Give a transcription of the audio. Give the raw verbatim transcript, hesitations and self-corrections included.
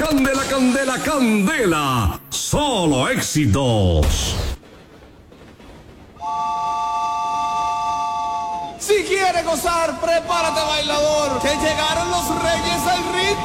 Candela, candela, candela. Solo éxitos. Si quieres gozar, prepárate bailador, que llegaron los reyes al ritmo.